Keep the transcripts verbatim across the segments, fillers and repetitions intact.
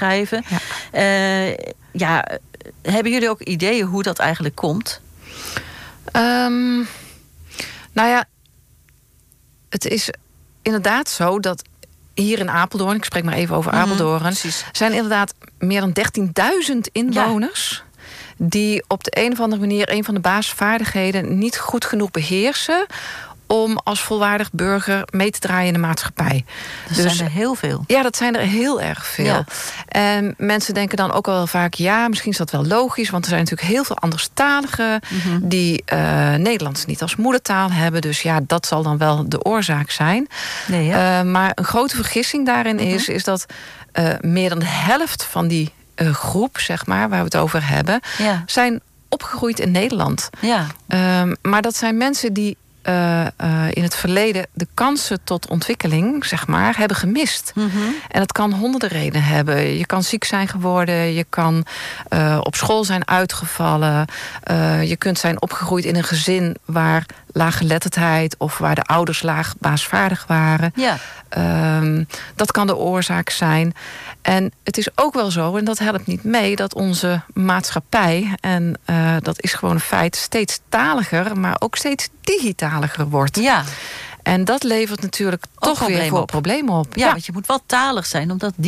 schrijven. Ja. Uh, ja, hebben jullie ook ideeën hoe dat eigenlijk komt? Um, nou ja, het is inderdaad zo dat hier in Apeldoorn, ik spreek maar even over Mm-hmm, Apeldoorn, precies. zijn inderdaad meer dan dertienduizend inwoners, ja, die op de een of andere manier een van de basisvaardigheden niet goed genoeg beheersen om als volwaardig burger mee te draaien in de maatschappij. Dat dus, zijn er heel veel. Ja, dat zijn er heel erg veel. Ja. En mensen denken dan ook wel vaak, ja, misschien is dat wel logisch, want er zijn natuurlijk heel veel anderstaligen mm-hmm. die uh, Nederlands niet als moedertaal hebben. Dus ja, dat zal dan wel de oorzaak zijn. Nee, ja. uh, maar een grote vergissing daarin mm-hmm. is, is dat uh, meer dan de helft van die uh, groep, zeg maar, waar we het over hebben, ja. zijn opgegroeid in Nederland. Ja. Uh, maar dat zijn mensen die Uh, uh, in het verleden de kansen tot ontwikkeling, zeg maar, hebben gemist. Mm-hmm. En dat kan honderden redenen hebben. Je kan ziek zijn geworden, je kan uh, op school zijn uitgevallen, uh, je kunt zijn opgegroeid in een gezin waar laaggeletterdheid of waar de ouders laag baasvaardig waren. Ja. Um, dat kan de oorzaak zijn. En het is ook wel zo, en dat helpt niet mee, dat onze maatschappij, en uh, dat is gewoon een feit, steeds taliger, maar ook steeds digitaliger wordt. Ja. En dat levert natuurlijk ook toch weer voor op. problemen op. Ja, ja, want je moet wel talig zijn om dat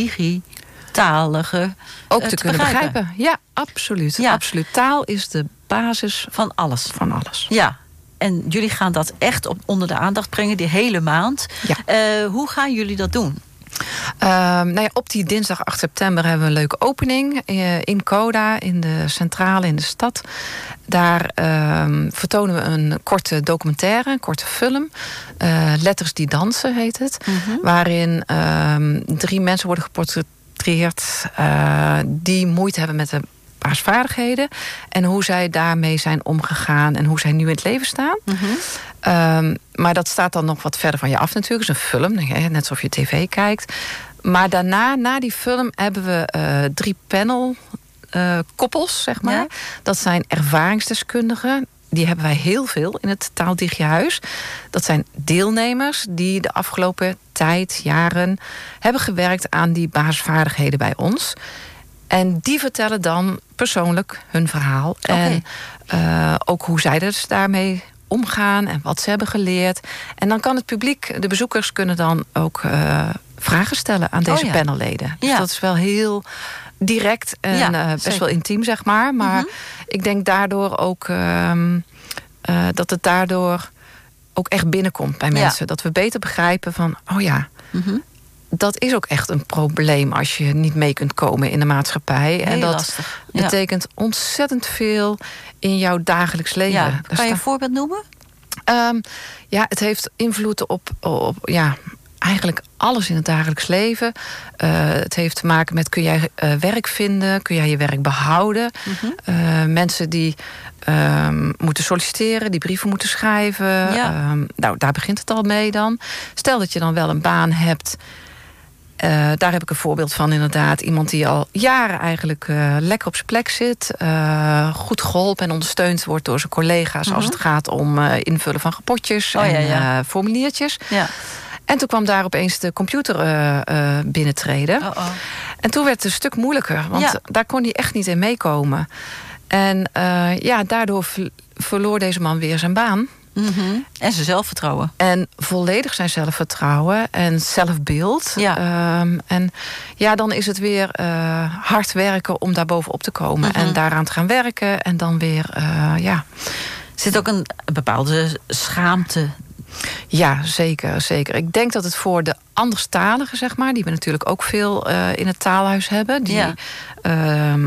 digitalige ook uh, te, te kunnen begrijpen. begrijpen. Ja, absoluut. Ja. absoluut. Taal is de basis van alles. Van alles. Ja. En jullie gaan dat echt op, onder de aandacht brengen, die hele maand. Ja. Uh, hoe gaan jullie dat doen? Uh, nou ja, op die dinsdag acht september hebben we een leuke opening uh, in Coda, in de centrale in de stad. Daar uh, vertonen we een korte documentaire, een korte film. Uh, Letters die dansen heet het. Mm-hmm. Waarin uh, drie mensen worden geportretteerd uh, die moeite hebben met de basisvaardigheden en hoe zij daarmee zijn omgegaan en hoe zij nu in het leven staan. Mm-hmm. Um, maar dat staat dan nog wat verder van je af natuurlijk. Het is een film, net alsof je tv kijkt. Maar daarna, na die film, hebben we uh, drie panel uh, koppels, zeg maar. Ja. Dat zijn ervaringsdeskundigen. Die hebben wij heel veel in het Taaldigiehuis. Dat zijn deelnemers die de afgelopen tijd, jaren, hebben gewerkt aan die basisvaardigheden bij ons. En die vertellen dan persoonlijk hun verhaal. Okay. En uh, ook hoe zij dus daarmee omgaan en wat ze hebben geleerd. En dan kan het publiek, de bezoekers, kunnen dan ook uh, vragen stellen aan deze oh ja. panelleden. Dus ja. dat is wel heel direct en ja, uh, best zeker. wel intiem, zeg maar. Maar mm-hmm. ik denk daardoor ook uh, uh, dat het daardoor ook echt binnenkomt bij mensen. Ja. Dat we beter begrijpen van, oh ja, mm-hmm. dat is ook echt een probleem als je niet mee kunt komen in de maatschappij. Heel en dat lastig. Ja. betekent ontzettend veel in jouw dagelijks leven. Ja. Kan je een voorbeeld noemen? Um, ja, het heeft invloed op, op ja, eigenlijk alles in het dagelijks leven. Uh, het heeft te maken met, kun jij uh, werk vinden? Kun jij je werk behouden? Mm-hmm. Uh, mensen die um, moeten solliciteren, die brieven moeten schrijven. Ja. Um, nou, daar begint het al mee dan. Stel dat je dan wel een baan hebt. Uh, daar heb ik een voorbeeld van inderdaad. Iemand die al jaren eigenlijk uh, lekker op zijn plek zit. Uh, goed geholpen en ondersteund wordt door zijn collega's. Mm-hmm. Als het gaat om uh, invullen van rapportjes oh, en ja, ja. Uh, formuliertjes. Ja. En toen kwam daar opeens de computer uh, uh, binnentreden. Uh-oh. En toen werd het een stuk moeilijker. Want ja. daar kon hij echt niet in meekomen. En uh, ja, daardoor v- verloor deze man weer zijn baan. Mm-hmm. En zijn zelfvertrouwen. En volledig zijn zelfvertrouwen en zelfbeeld. Ja. Um, en ja, dan is het weer uh, hard werken om daar bovenop te komen. Mm-hmm. En daaraan te gaan werken. En dan weer, uh, ja. Zit ook een bepaalde schaamte? Ja, zeker, zeker. Ik denk dat het voor de anderstaligen, zeg maar, die we natuurlijk ook veel uh, in het taalhuis hebben. Die, ja. Uh,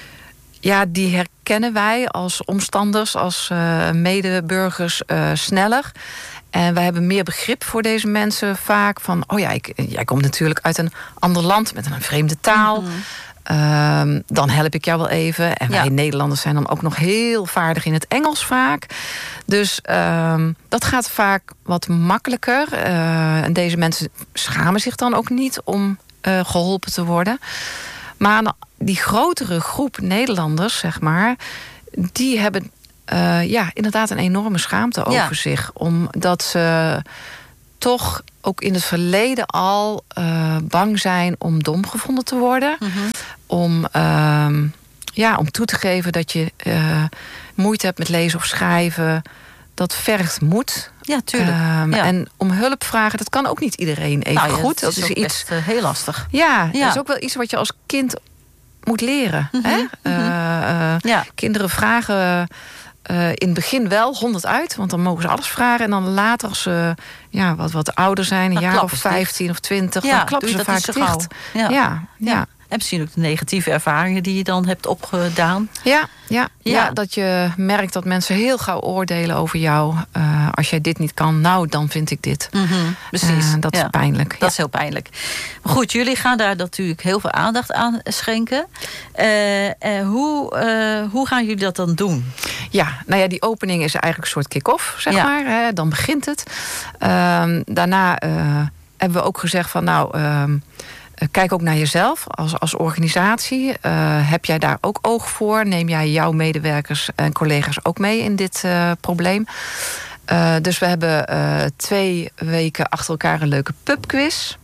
ja, die herkennen wij als omstanders, als uh, medeburgers uh, sneller. En wij hebben meer begrip voor deze mensen vaak. Van, oh ja, ik, jij komt natuurlijk uit een ander land met een vreemde taal. Mm-hmm. Uh, dan help ik jou wel even. En wij ja. Nederlanders zijn dan ook nog heel vaardig in het Engels vaak. Dus uh, dat gaat vaak wat makkelijker. Uh, en deze mensen schamen zich dan ook niet om uh, geholpen te worden. Maar die grotere groep Nederlanders, zeg maar, die hebben uh, ja, inderdaad een enorme schaamte over ja. zich. Omdat ze toch ook in het verleden al uh, bang zijn om dom gevonden te worden. Mm-hmm. Om, uh, ja, om toe te geven dat je uh, moeite hebt met lezen of schrijven. Dat vergt moed. Ja, tuurlijk. Um, ja. En om hulp vragen, dat kan ook niet iedereen even nou, ja, goed. Dat is, dat is iets best, uh, heel lastig. Ja, ja, dat is ook wel iets wat je als kind moet leren. Mm-hmm. Hè? Mm-hmm. Uh, uh, ja. Kinderen vragen uh, in het begin wel honderd uit, want dan mogen ze alles vragen. En dan later, als ze ja, wat, wat ouder zijn, een jaar of vijftien of twintig, ja, dan klappen ze vaak dicht. Ja. Ja. Ja. Ja. En misschien ook de negatieve ervaringen die je dan hebt opgedaan. Ja, ja, ja. ja dat je merkt dat mensen heel gauw oordelen over jou. Uh, als jij dit niet kan, nou, dan vind ik dit. Mm-hmm, precies. Uh, dat ja. is pijnlijk. Dat ja. is heel pijnlijk. Maar goed, jullie gaan daar natuurlijk heel veel aandacht aan schenken. Uh, uh, hoe, uh, hoe gaan jullie dat dan doen? Ja, nou ja, die opening is eigenlijk een soort kick-off, zeg ja. maar. Hè, dan begint het. Uh, daarna uh, hebben we ook gezegd van, nou... Uh, Kijk ook naar jezelf als, als organisatie. Uh, heb jij daar ook oog voor? Neem jij jouw medewerkers en collega's ook mee in dit uh, probleem? Uh, dus we hebben uh, twee weken achter elkaar een leuke pubquiz.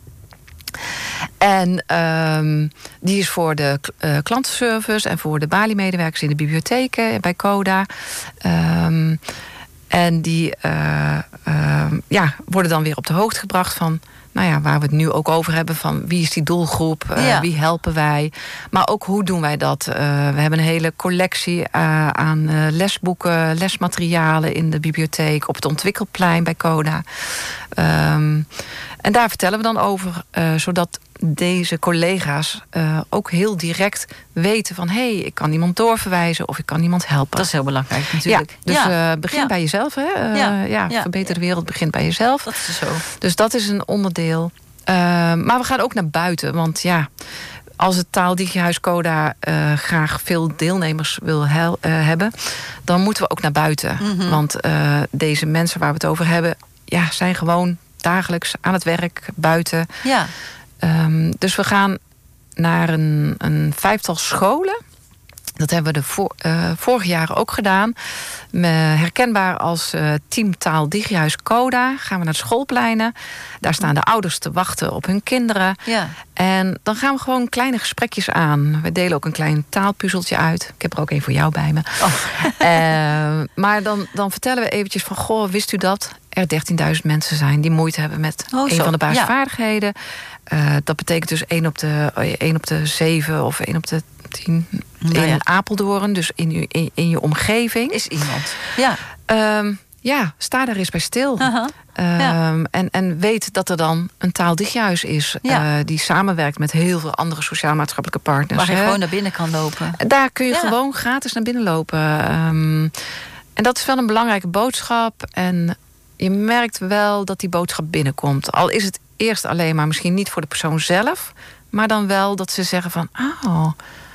En uh, die is voor de uh, klantenservice en voor de Bali-medewerkers in de bibliotheken bij Coda. Um, en die uh, uh, ja, worden dan weer op de hoogte gebracht van... Nou ja, waar we het nu ook over hebben van wie is die doelgroep, uh, ja. wie helpen wij. Maar ook hoe doen wij dat? Uh, we hebben een hele collectie uh, aan uh, lesboeken, lesmaterialen in de bibliotheek, op het ontwikkelplein bij Coda. Um, en daar vertellen we dan over, uh, zodat deze collega's uh, ook heel direct weten van... hé, hey, ik kan iemand doorverwijzen of ik kan iemand helpen. Dat is heel belangrijk natuurlijk. Ja, dus ja. Uh, begin ja. bij jezelf. Hè? Uh, ja. Ja, ja. Verbeter de wereld, begint bij jezelf. Dat is zo. Dus dat is een onderdeel. Uh, maar we gaan ook naar buiten, want ja... als het Taaldigihuis Coda uh, graag veel deelnemers wil hel- uh, hebben... dan moeten we ook naar buiten. Mm-hmm. Want uh, deze mensen waar we het over hebben... ja, zijn gewoon dagelijks aan het werk, buiten... Ja. Um, dus we gaan naar een, een vijftal scholen. Dat hebben we de voor, uh, vorige jaren ook gedaan. Me, herkenbaar als uh, team Taaldigihuis Coda. Gaan we naar de schoolpleinen. Daar staan de ouders te wachten op hun kinderen. Ja. En dan gaan we gewoon kleine gesprekjes aan. We delen ook een klein taalpuzzeltje uit. Ik heb er ook een voor jou bij me. Oh. uh, maar dan, dan vertellen we eventjes van... goh, wist u dat er dertienduizend mensen zijn... die moeite hebben met oh, een van de basisvaardigheden... Ja. Uh, dat betekent dus één op de, één op de zeven of één op de tien nou ja. in Apeldoorn. Dus in je, in, in je omgeving. Is iemand. Ja. Um, ja, sta daar eens bij stil. Uh-huh. Um, ja. en, en weet dat er dan een Taaldigihuis is. Ja. Uh, die samenwerkt met heel veel andere sociaal-maatschappelijke partners. Waar je hè. gewoon naar binnen kan lopen. Daar kun je ja. gewoon gratis naar binnen lopen. Um, en dat is wel een belangrijke boodschap. En je merkt wel dat die boodschap binnenkomt. Al is het eerst alleen maar misschien niet voor de persoon zelf... maar dan wel dat ze zeggen van... oh,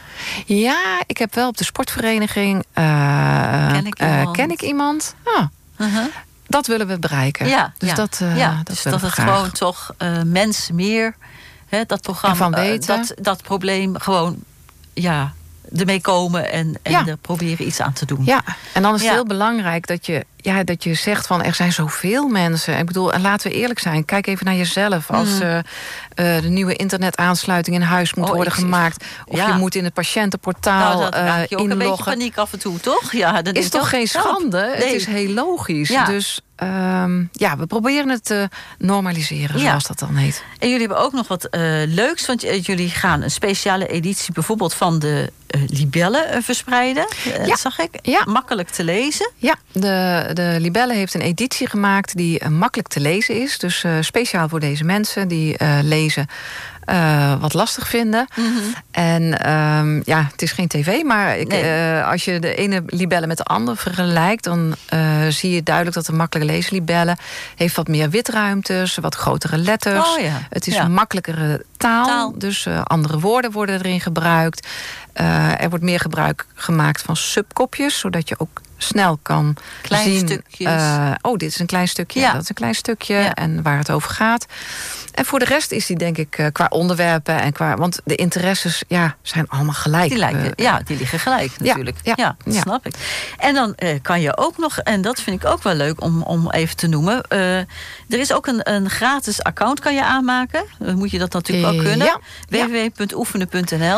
ja, ik heb wel op de sportvereniging... Uh, ken, ik uh, ken ik iemand? Oh, uh-huh. Dat willen we bereiken. Ja, dus ja. dat, uh, ja, dat, dus dat het graag. Gewoon toch uh, mensen meer... Hè, dat programma, van weten. Uh, dat, dat probleem gewoon... ja. ermee komen en, en ja. er proberen iets aan te doen. Ja, en dan is het ja. heel belangrijk dat je, ja, dat je zegt van... er zijn zoveel mensen. Ik bedoel, en laten we eerlijk zijn. Kijk even naar jezelf. Als mm. uh, uh, de nieuwe internetaansluiting in huis moet oh, worden ik, gemaakt... of ja. je moet in het patiëntenportaal nou, dat raak je ook uh, inloggen. Een beetje paniek af en toe, toch? Ja, dan is toch geen schande? Nee. Het is heel logisch. Ja. Dus um, ja, we proberen het te normaliseren, ja. zoals dat dan heet. En jullie hebben ook nog wat uh, leuks. Want uh, jullie gaan een speciale editie bijvoorbeeld van de uh, libellen uh, verspreiden. Uh, ja. Dat zag ik. Ja. Makkelijk te lezen. Ja, de, de Libelle heeft een editie gemaakt die uh, makkelijk te lezen is. Dus uh, speciaal voor deze mensen die uh, lezen uh, wat lastig vinden. Mm-hmm. En um, ja, het is geen tv, maar ik, nee. uh, als je de ene libelle met de andere vergelijkt... dan uh, zie je duidelijk dat de makkelijke leeslibelle heeft wat meer witruimtes, wat grotere letters. Oh, ja. Het is ja. een makkelijkere taal, taal. dus uh, andere woorden worden erin gebruikt. Uh, er wordt meer gebruik gemaakt van subkopjes, zodat je ook snel kan Kleine zien. stukjes. Uh, oh, dit is een klein stukje, ja. dat is een klein stukje. Ja. En waar het over gaat. En voor de rest is die denk ik uh, qua onderwerpen en qua. Want de interesses ja, zijn allemaal gelijk. Die lijken, uh, ja, die liggen gelijk natuurlijk. Ja, ja, ja dat ja. snap ik. En dan uh, kan je ook nog, en dat vind ik ook wel leuk om, om even te noemen. Uh, er is ook een, een gratis account kan je aanmaken. Dan moet je dat natuurlijk wel kunnen. Ja. w w w punt oefenen punt n l